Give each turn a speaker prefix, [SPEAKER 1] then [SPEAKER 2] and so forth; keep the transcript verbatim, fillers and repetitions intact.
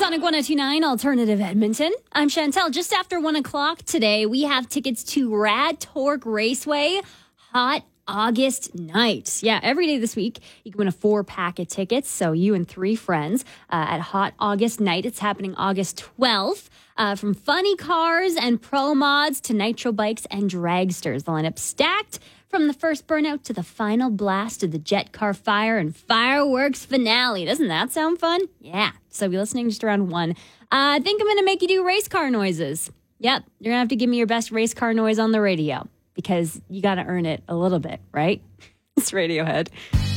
[SPEAKER 1] Sonic one oh two point nine Alternative Edmonton. I'm Chantel. Just after one o'clock today, we have tickets to Rad Torque Raceway Hot August Night. Yeah, every day this week, you can win a four-pack of tickets. So you and three friends uh, at Hot August Night. It's happening August twelfth. Uh, from funny cars and pro mods to nitro bikes and dragsters. The lineup stacked from the first burnout to the final blast of the jet car fire and fireworks finale. Doesn't that sound fun? Yeah. So be listening just around one. Uh, I think I'm going to make you do race car noises. Yep. You're going to have to give me your best race car noise on the radio because you got to earn it a little bit, right? It's Radiohead.